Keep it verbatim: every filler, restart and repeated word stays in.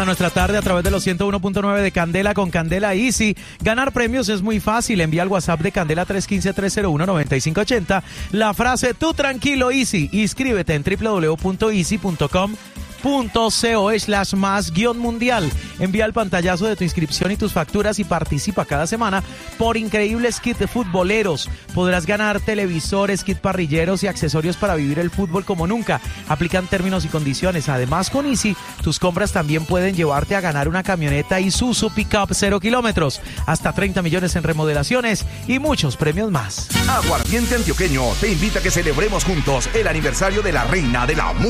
A nuestra tarde a través de los ciento uno punto nueve de Candela con Candela Easy. Ganar premios es muy fácil. Envía al WhatsApp de Candela tres uno cinco, tres cero uno, nueve cinco ocho cero la frase tú tranquilo Easy. Inscríbete en w w w punto easy punto com punto co slash más guión mundial. Envía el pantallazo de tu inscripción y tus facturas y participa cada semana por increíbles kits de futboleros. Podrás ganar televisores, kit parrilleros y accesorios para vivir el fútbol como nunca. Aplican términos y condiciones. Además, con Easy, tus compras también pueden llevarte a ganar una camioneta Isuzu Pickup cero kilómetros, hasta treinta millones en remodelaciones y muchos premios más. Aguardiente Antioqueño te invita a que celebremos juntos el aniversario de la reina de la música.